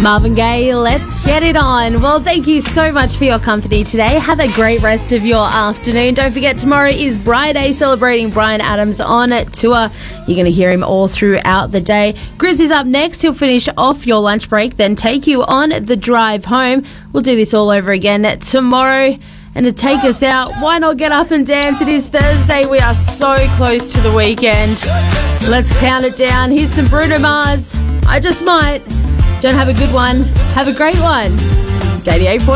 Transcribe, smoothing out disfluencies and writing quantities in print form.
Marvin Gaye, let's get it on. Well, thank you so much for your company today. Have a great rest of your afternoon. Don't forget, tomorrow is Braai Day, celebrating Bryan Adams on tour. You're going to hear him all throughout the day. Grizz is up next. He'll finish off your lunch break, then take you on the drive home. We'll do this all over again tomorrow. And to take us out, why not get up and dance? It is Thursday. We are so close to the weekend. Let's count it down. Here's some Bruno Mars. I Just Might. Don't have a good one. Have a great one. It's 88.